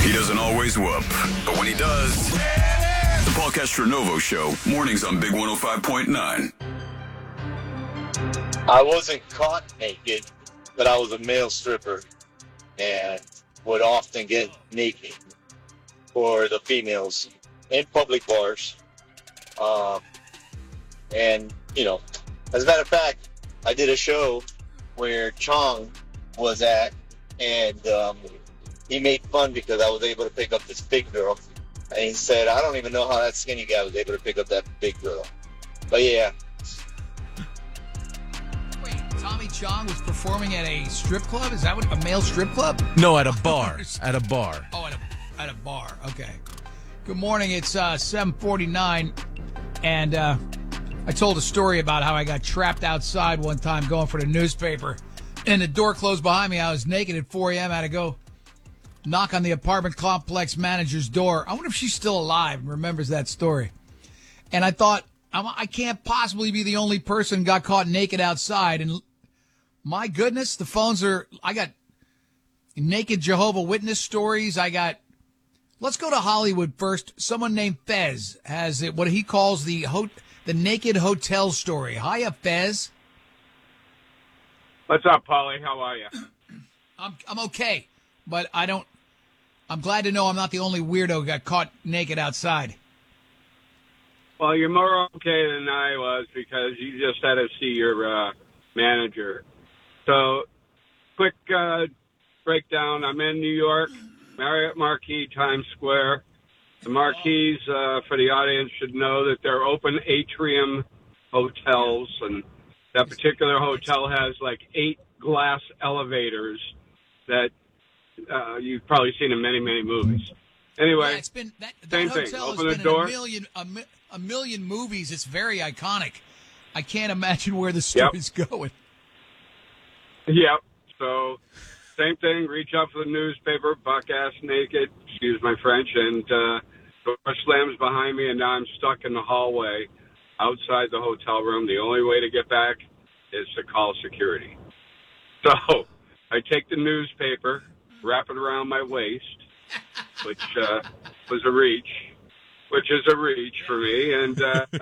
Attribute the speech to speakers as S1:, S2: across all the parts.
S1: He doesn't always whoop, but when he does, the Paul Castronovo Show, mornings on Big 105.9.
S2: I wasn't caught naked, but I was a male stripper and would often get naked for the females in public bars. And, you know, as a matter of fact, I did a show where Chong was at, and he made fun because I was able to pick up this big girl. And he said, I don't even know how that skinny guy was able to pick up that big girl. But yeah.
S3: Wait, Tommy Chong was performing at a strip club? Is that what, a male strip club?
S4: No, at a bar. At a bar.
S3: Oh, at a bar. Okay. Good morning. It's 7:49, and I told a story about how I got trapped outside one time going for the newspaper, and the door closed behind me. I was naked at 4 a.m. I had to go knock on the apartment complex manager's door. I wonder if she's still alive and remembers that story. And I thought, I can't possibly be the only person got caught naked outside. And my goodness, the phones I got naked Jehovah Witness stories. Let's go to Hollywood first. Someone named Fez has what he calls the naked hotel story. Hiya, Fez.
S5: What's up, Paulie? How are you?
S3: I'm okay, but I'm glad to know I'm not the only weirdo who got caught naked outside.
S5: Well, you're more okay than I was because you just had to see your manager. So, quick breakdown. I'm in New York, Marriott Marquis, Times Square. The Marquis, for the audience, should know that they're open atrium hotels, and that particular hotel has like 8 glass elevators that you've probably seen in many, many movies. Anyway,
S3: yeah, it's been that
S5: same
S3: hotel
S5: thing.
S3: has
S5: Open the
S3: been
S5: door.
S3: in a million movies. It's very iconic. I can't imagine where the story's going.
S5: Yep. So, same thing. Reach out for the newspaper, buck-ass naked, excuse my French, and door slams behind me, and now I'm stuck in the hallway outside the hotel room. The only way to get back is to call security. So, I take the newspaper, wrap it around my waist, which is a reach for me, and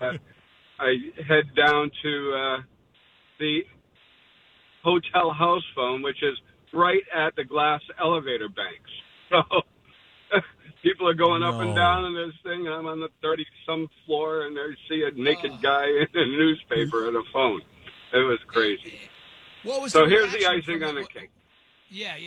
S5: I head down to the hotel house phone, which is right at the glass elevator banks. So people are going up and down in this thing, and I'm on the 30-some floor, and they see a naked guy in a newspaper and a phone. It was crazy. So here's the icing on the cake.
S3: Yeah.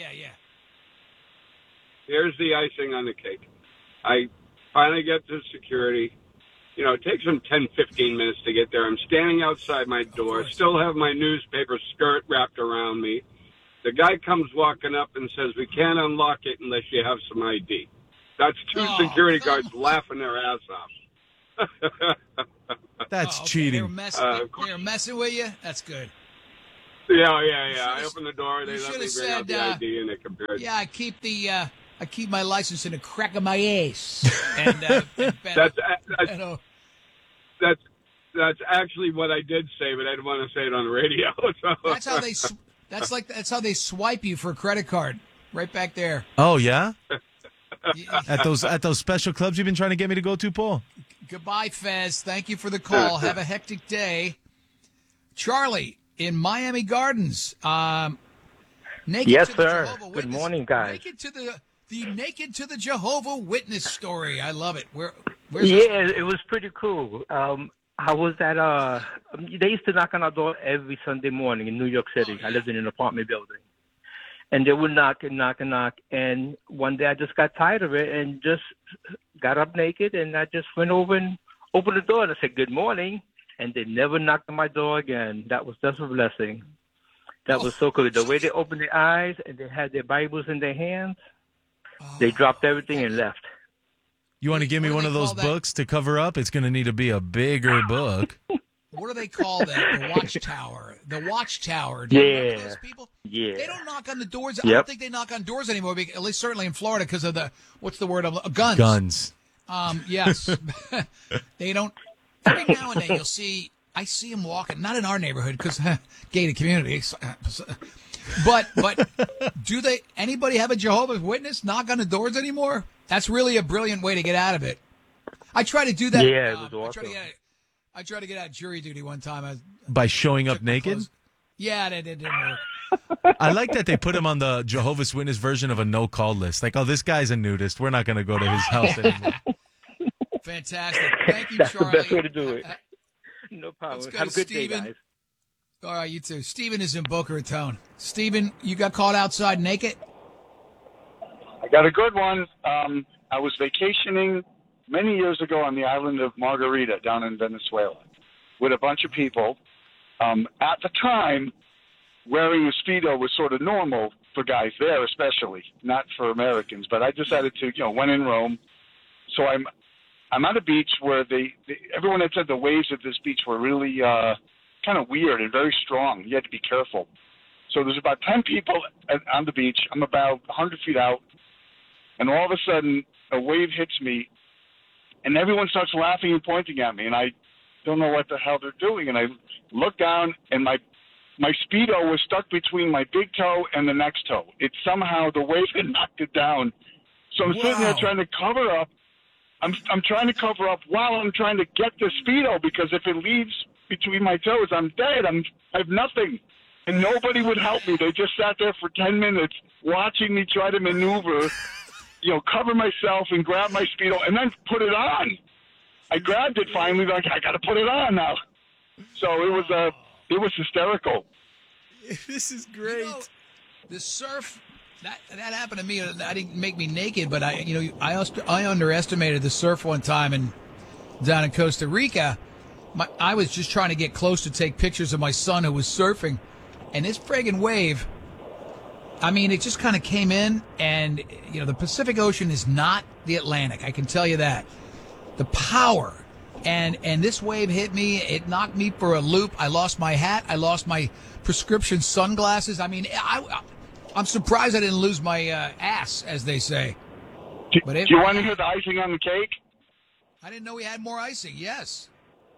S5: Here's the icing on the cake. I finally get to security. You know, it takes them 10, 15 minutes to get there. I'm standing outside my door, still have my newspaper skirt wrapped around me. The guy comes walking up and says, we can't unlock it unless you have some ID. That's 2 security guards laughing their ass off.
S4: That's cheating.
S3: They were messing with you? That's good.
S5: Yeah. I opened the door. They let me bring out the ID, and they compared.
S3: Yeah, I keep my license in the crack of my ass. And
S5: that's actually what I did say, but I didn't want to say it on the radio. So.
S3: That's how they swipe you for a credit card. Right back there.
S4: Oh yeah? At those special clubs you've been trying to get me to go to, Paul.
S3: Goodbye, Fez. Thank you for the call. Have a hectic day. Charlie in Miami Gardens. Naked
S6: yes,
S3: to the
S6: sir.
S3: Jehovah
S6: Good
S3: Witness.
S6: morning, guys.
S3: Naked to the Naked to the Jehovah Witness story. I love it. Where's
S6: it was pretty cool. I was at they used to knock on our door every Sunday morning in New York City. I lived in an apartment building. And they would knock and knock and knock. And one day I just got tired of it and just got up naked, and I just went over and opened the door and I said, good morning. And they never knocked on my door again. That was just a blessing. That was so cool. The way they opened their eyes and they had their Bibles in their hands, they dropped everything and left.
S4: You want to give me one of those books to cover up? It's going to need to be a bigger book.
S3: What do they call that? The Watchtower. The Watchtower. Do you remember those people?
S6: Yeah.
S3: They don't knock on the doors.
S6: Yep.
S3: I don't think they knock on doors anymore, at least certainly in Florida, because of what's the word? Guns.
S4: Guns.
S3: Yes. They don't. Every now and then I see them walking, not in our neighborhood because gated community, But do anybody have a Jehovah's Witness knock on the doors anymore? That's really a brilliant way to get out of it. I try to do that.
S6: Yeah, it was awesome.
S3: I tried to get out of jury duty one time.
S4: By showing up naked?
S3: Yeah, it didn't work.
S4: I like that they put him on the Jehovah's Witness version of a no-call list. Like, oh, this guy's a nudist. We're not going to go to his house anymore.
S3: Fantastic. Thank you,
S6: That's
S3: Charlie.
S6: the best way to do it. No problem.
S3: Let's go
S6: Have a
S3: to
S6: good day,
S3: Steven.
S6: guys.
S3: All right, you too. Steven is in Boca Raton. Steven, you got caught outside naked?
S7: I got a good one. I was vacationing many years ago on the island of Margarita down in Venezuela with a bunch of people. At the time, wearing a Speedo was sort of normal for guys there, especially, not for Americans. But I decided to, when in Rome. So I'm at a beach where everyone had said the waves at this beach were really kind of weird and very strong. You had to be careful. So there's about 10 people on the beach. I'm about 100 feet out. And all of a sudden, a wave hits me, and everyone starts laughing and pointing at me. And I don't know what the hell they're doing. And I look down, and my Speedo was stuck between my big toe and the next toe. It somehow, the wave had knocked it down. So I'm sitting there trying to cover up. I'm trying to cover up while I'm trying to get the Speedo, because if it leaves between my toes, I'm dead. I have nothing. And nobody would help me. They just sat there for 10 minutes watching me try to maneuver, cover myself and grab my Speedo and then put it on. I grabbed it finally, like, I got to put it on now. So it was hysterical.
S4: This is great.
S3: The surf, that happened to me. That didn't make me naked, but I underestimated the surf one time down in Costa Rica. I was just trying to get close to take pictures of my son who was surfing, and this friggin' wave, I mean, it just kind of came in, and, the Pacific Ocean is not the Atlantic. I can tell you that. The power, and this wave hit me. It knocked me for a loop. I lost my hat. I lost my prescription sunglasses. I mean, I'm surprised I didn't lose my ass, as they say.
S7: Do you want to hear the icing on the cake?
S3: I didn't know we had more icing. Yes.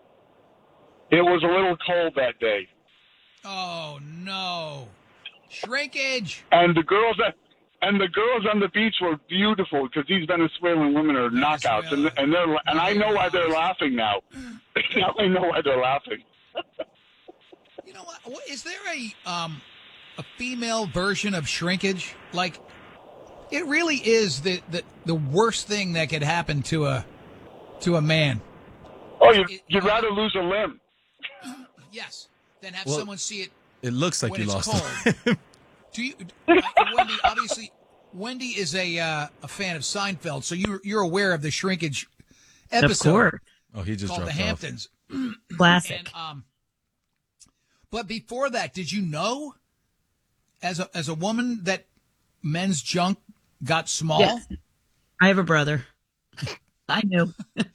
S7: It was a little cold that day.
S3: Oh, no. Shrinkage.
S7: And the girls on the beach were beautiful, because these Venezuelan women are knockouts, and I know why they're laughing now. Now I know why they're laughing.
S3: You know what? Is there a female version of shrinkage? Like, it really is the worst thing that could happen to a man.
S7: Oh, you'd rather lose a limb.
S3: Yes, than have someone see it.
S4: It looks like you lost a limb.
S3: Do you, Wendy? Obviously, Wendy is a fan of Seinfeld, so you're aware of the shrinkage episode.
S8: Of course.
S4: Oh, he just
S3: called
S4: dropped
S3: The Hamptons.
S8: Classic.
S3: And, but before that, did you know, as a woman, that men's junk got small?
S8: Yes. I have a brother. I knew.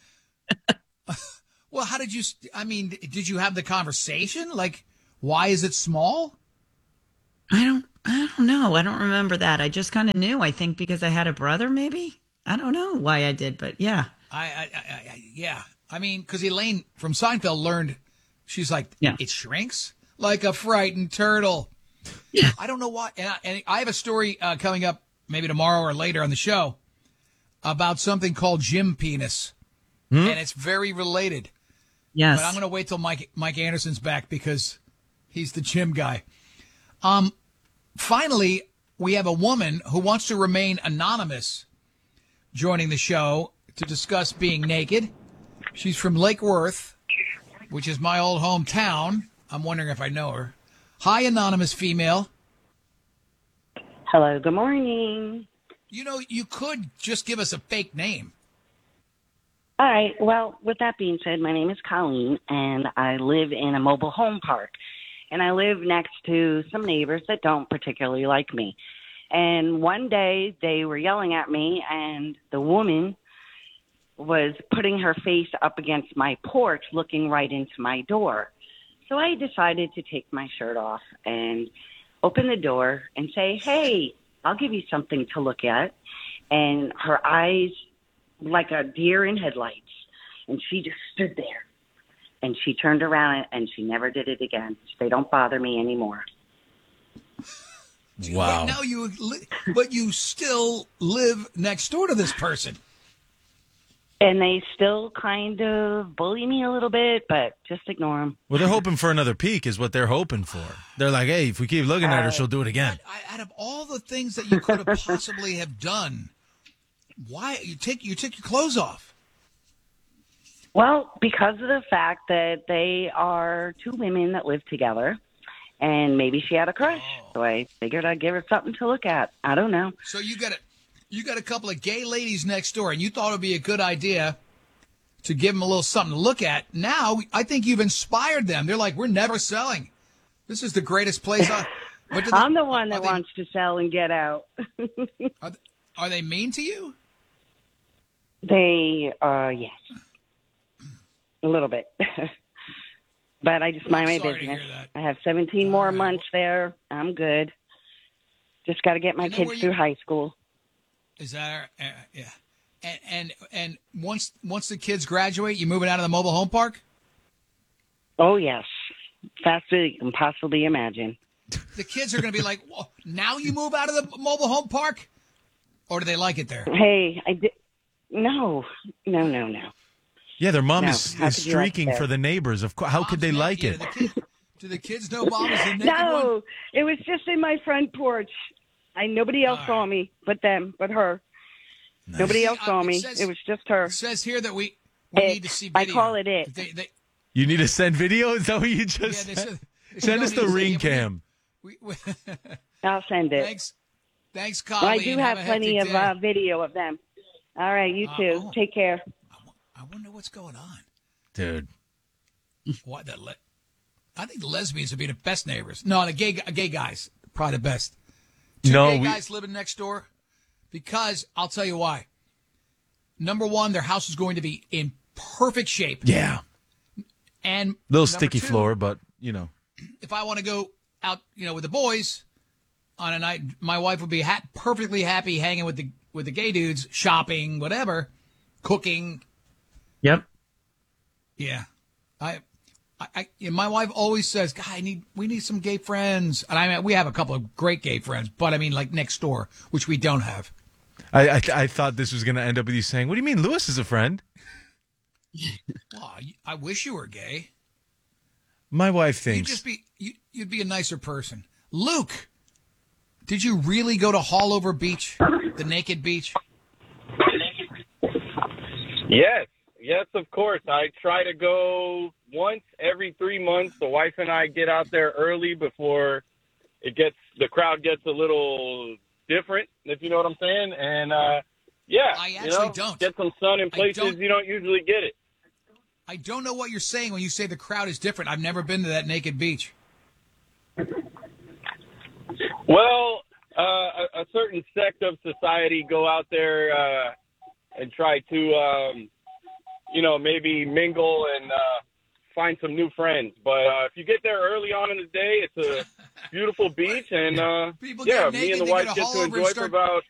S3: Well, how did you? I mean, did you have the conversation? Like, why is it small?
S8: I don't know. I don't remember that. I just kind of knew. I think because I had a brother, maybe. I don't know why I did, but yeah.
S3: Yeah. I mean, because Elaine from Seinfeld learned. She's like, It shrinks like a frightened turtle.
S8: Yeah.
S3: I don't know why. And I have a story coming up maybe tomorrow or later on the show about something called gym penis, and it's very related.
S8: Yes.
S3: But I'm going to wait till Mike Anderson's back because he's the gym guy. Finally, we have a woman who wants to remain anonymous joining the show to discuss being naked. She's from Lake Worth, which is my old hometown. I'm wondering if I know her. Hi, anonymous female.
S9: Hello, good morning.
S3: You could just give us a fake name.
S9: All right. Well, with that being said, my name is Colleen, and I live in a mobile home park. And I live next to some neighbors that don't particularly like me. And one day they were yelling at me, and the woman was putting her face up against my porch, looking right into my door. So I decided to take my shirt off and open the door and say, hey, I'll give you something to look at. And her eyes, like a deer in headlights. And she just stood there. And she turned around and she never did it again. They don't bother me anymore.
S4: Wow.
S3: Now but you still live next door to this person.
S9: And they still kind of bully me a little bit, but just ignore them.
S4: Well, they're hoping for another peek is what they're hoping for. They're like, hey, if we keep looking at her, she'll do it again.
S3: Out of all the things that you could have possibly have done, why you take your clothes off?
S9: Well, because of the fact that they are two women that live together, and maybe she had a crush. So I figured I'd give her something to look at. I don't know.
S3: So you got a couple of gay ladies next door, and you thought it would be a good idea to give them a little something to look at. Now, I think you've inspired them. They're like, we're never selling. This is the greatest place on.
S9: I'm the one that wants to sell and get out.
S3: Are they mean to you?
S9: They, yes. A little bit. But I just mind my business. I have 17 more months there. I'm good. Just got to get my kids through high school.
S3: Is that yeah? And once the kids graduate, you moving out of the mobile home park?
S9: Oh yes, faster than you can possibly imagine.
S3: The kids are going to be like, well, now you move out of the mobile home park, or do they like it there?
S9: Hey, no.
S4: Yeah, their mom is streaking for the neighbors. Of course, how could they like it?
S3: Do the kids know mom is the naked
S9: No,
S3: one?
S9: it was just in my front porch. Nobody else saw me but her. Nice. Nobody else saw me. It was just her.
S3: It says here that we need to see video.
S9: I call it it.
S4: You need to send video? Is that what you just said? Send us the ring cam.
S9: I'll send it.
S3: Thanks, Colleen.
S9: Well, I do have plenty of video of them. All right, you too. Take care.
S3: I wonder what's going on.
S4: Dude.
S3: What? I think the lesbians would be the best neighbors. No, the gay guys, probably the best. Two gay guys living next door. Because I'll tell you why. Number one, their house is going to be in perfect shape.
S4: Yeah.
S3: And
S4: little sticky floor, but
S3: if I want to go out, with the boys on a night, my wife would be perfectly happy hanging with the gay dudes, shopping, whatever, cooking.
S10: Yep.
S3: Yeah. My wife always says, "God, we need some gay friends," and we have a couple of great gay friends, but I mean, like next door, which we don't have.
S4: I thought this was going to end up with you saying, "What do you mean, Lewis is a friend?"
S3: Well, I wish you were gay.
S4: My wife thinks
S3: you'd be a nicer person. Luke, did you really go to Hallover Beach, the naked beach?
S11: Yes, of course. I try to go once every 3 months. The wife and I get out there early before the crowd gets a little different, if you know what I'm saying. And
S3: I actually don't
S11: get some sun in places you don't usually get it.
S3: I don't know what you're saying when you say the crowd is different. I've never been to that naked beach.
S11: Well, a certain sect of society go out there and try to, maybe mingle and find some new friends. But if you get there early on in the day, it's a beautiful beach, and me and the wife get to enjoy for about